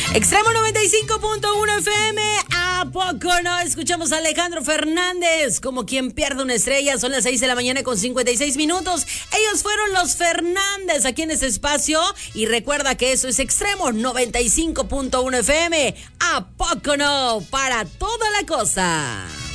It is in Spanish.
Extremo 95.1 FM. ¿A poco no? Escuchamos a Alejandro Fernández como quien pierde una estrella. Son las 6 de la mañana con 56 minutos. Ellos fueron los Fernández aquí en este espacio. Y recuerda que eso es Extremo 95.1 FM. ¿A poco no? Para toda la costa.